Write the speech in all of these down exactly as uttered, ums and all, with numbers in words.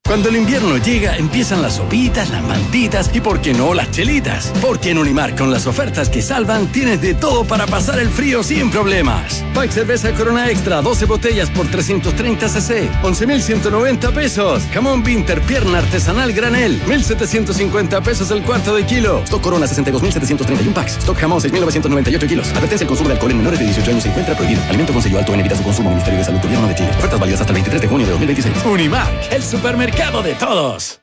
Cuando el invierno llega, empiezan las sopitas, las mantitas y, ¿por qué no, las chelitas? Porque en Unimar, con las ofertas que salvan, tienes de todo para pasar el frío sin problemas. Pack cerveza Corona Extra, doce botellas por trescientos treinta centilitros, once mil ciento noventa pesos. Jamón Winter, pierna artesanal granel, mil setecientos cincuenta pesos el cuarto de kilo. Stock Corona, sesenta y dos mil setecientos treinta y uno packs. Stock jamón, seis mil novecientos noventa y ocho kilos. Advertencia: el consumo de alcohol en menores de dieciocho años se encuentra prohibido. Alimento con sello alto en evita su consumo. Ministerio de Salud, Gobierno de Chile. Ofertas válidas hasta el veintitrés de junio de dos mil veintiséis. Unimar, el supermercado de todos.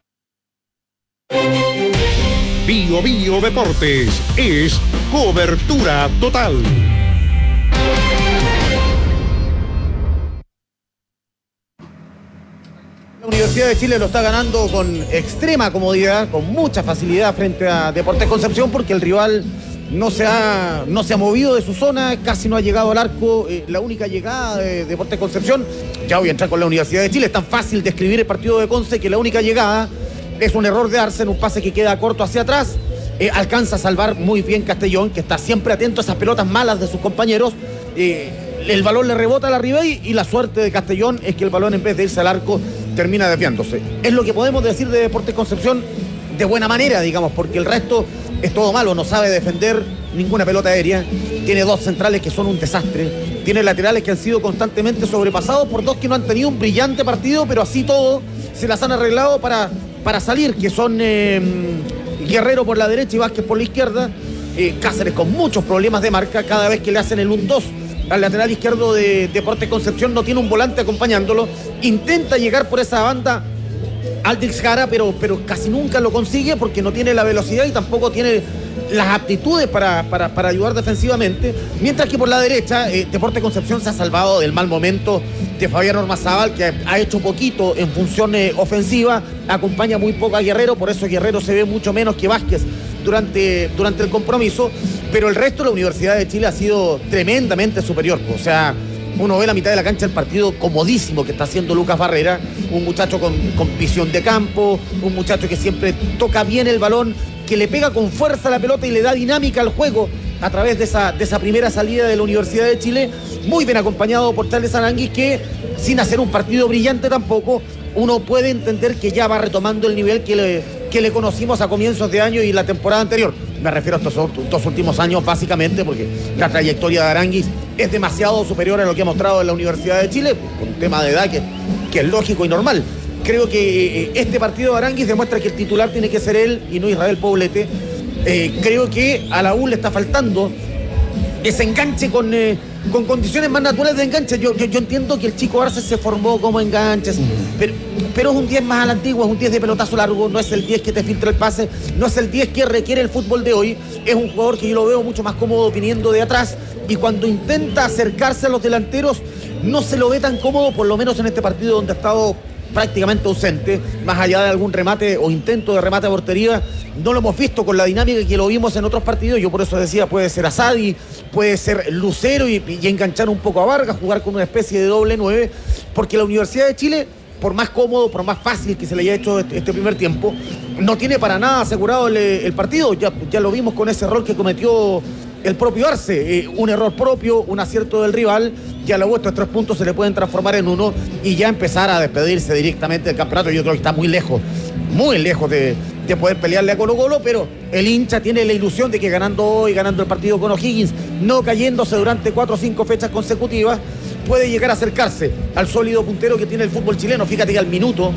Bio Bio Deportes es cobertura total. La Universidad de Chile lo está ganando con extrema comodidad, con mucha facilidad frente a Deportes Concepción, porque el rival no se ha, no se ha movido de su zona, casi no ha llegado al arco. Eh, la única llegada de Deportes Concepción, ya voy a entrar con la Universidad de Chile, es tan fácil describir el partido de Conce que la única llegada es un error de Arce en un pase que queda corto hacia atrás. Eh, alcanza a salvar muy bien Castellón, que está siempre atento a esas pelotas malas de sus compañeros. Eh, el balón le rebota a la Ribey y la suerte de Castellón es que el balón, en vez de irse al arco, termina desviándose. Es lo que podemos decir de Deportes Concepción de buena manera, digamos, porque el resto es todo malo. No sabe defender ninguna pelota aérea, tiene dos centrales que son un desastre, tiene laterales que han sido constantemente sobrepasados por dos que no han tenido un brillante partido, pero así todo se las han arreglado para, para salir, que son eh, Guerrero por la derecha y Vázquez por la izquierda. eh, Cáceres con muchos problemas de marca, cada vez que le hacen el uno dos al lateral izquierdo de Deportes Concepción no tiene un volante acompañándolo, intenta llegar por esa banda Aldrich Jara, pero, pero casi nunca lo consigue porque no tiene la velocidad y tampoco tiene las aptitudes para, para, para ayudar defensivamente. Mientras que por la derecha, eh, Deportes Concepción se ha salvado del mal momento de Fabián Ormazábal, que ha hecho poquito en función eh, ofensiva, acompaña muy poco a Guerrero, por eso Guerrero se ve mucho menos que Vázquez durante, durante el compromiso, pero el resto de la Universidad de Chile ha sido tremendamente superior. O sea, uno ve la mitad de la cancha el partido comodísimo que está haciendo Lucas Barrera, un muchacho con, con visión de campo, un muchacho que siempre toca bien el balón, que le pega con fuerza a la pelota y le da dinámica al juego a través de esa, de esa primera salida de la Universidad de Chile, muy bien acompañado por Charles Aranguis, que sin hacer un partido brillante tampoco, uno puede entender que ya va retomando el nivel que le, que le conocimos a comienzos de año y la temporada anterior. Me refiero a estos dos últimos años básicamente, porque la trayectoria de Aranguis es demasiado superior a lo que ha mostrado en la Universidad de Chile, con un tema de edad que, que es lógico y normal. Creo que este partido de Aranguis demuestra que el titular tiene que ser él y no Israel Poblete. Eh, creo que a la U le está faltando ese enganche con, eh, con condiciones más naturales de enganche. Yo, yo, yo entiendo que el Chico Arce se formó como enganches, pero, pero es un diez más a la antigua, es un diez de pelotazo largo, no es el diez que te filtra el pase, no es el diez que requiere el fútbol de hoy. Es un jugador que yo lo veo mucho más cómodo viniendo de atrás, y cuando intenta acercarse a los delanteros no se lo ve tan cómodo, por lo menos en este partido donde ha estado prácticamente ausente, más allá de algún remate o intento de remate a portería. No lo hemos visto con la dinámica que lo vimos en otros partidos. Yo por eso decía, puede ser Asadi, puede ser Lucero y, y enganchar un poco a Vargas, jugar con una especie de doble nueve, porque la Universidad de Chile, por más cómodo, por más fácil que se le haya hecho este, este primer tiempo, no tiene para nada asegurado el, el partido. Ya, ya lo vimos con ese error que cometió el propio Arce, eh, un error propio, un acierto del rival, y a lo vuestro tres puntos se le pueden transformar en uno y ya empezar a despedirse directamente del campeonato. Yo creo que está muy lejos, muy lejos de, de poder pelearle a Colo Colo, pero el hincha tiene la ilusión de que ganando hoy, ganando el partido con O'Higgins, no cayéndose durante cuatro o cinco fechas consecutivas, puede llegar a acercarse al sólido puntero que tiene el fútbol chileno. Fíjate que al minuto,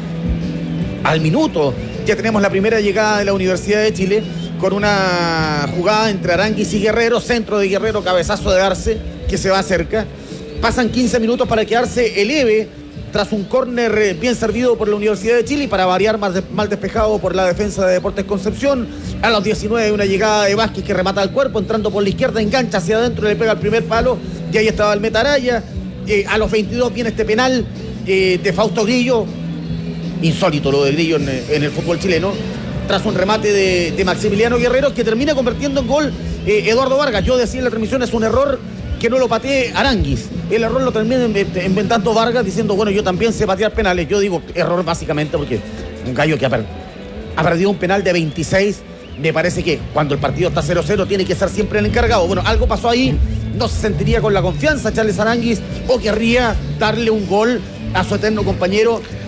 al minuto, ya tenemos la primera llegada de la Universidad de Chile, con una jugada entre Aranguis y Guerrero, centro de Guerrero, cabezazo de Arce, que se va cerca. Pasan quince minutos para que Arce eleve tras un córner bien servido por la Universidad de Chile y para variar mal, de, mal despejado por la defensa de Deportes Concepción. A los diecinueve una llegada de Vázquez que remata al cuerpo, entrando por la izquierda, engancha hacia adentro, le pega el primer palo y ahí estaba el Metaraya. Eh, a los veintidós viene este penal eh, de Fausto Grillo, insólito lo de Grillo en, en el fútbol chileno, tras un remate de, de Maximiliano Guerrero, que termina convirtiendo en gol eh, Eduardo Vargas. Yo decía en la transmisión, es un error que no lo patee Aranguis. El error lo termina inventando Vargas, diciendo, bueno, yo también sé patear penales. Yo digo error básicamente porque un gallo que ha, per ha perdido un penal de veintiséis, me parece que cuando el partido está cero cero tiene que ser siempre el encargado. Bueno, algo pasó ahí, no se sentiría con la confianza Charles Aranguis, o querría darle un gol a su eterno compañero